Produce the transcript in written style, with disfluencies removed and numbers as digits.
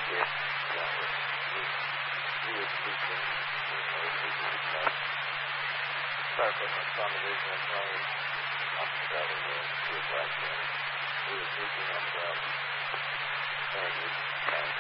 Yes. He was teaching, start putting on combination of playing up to that in the back end. He was teaching us language.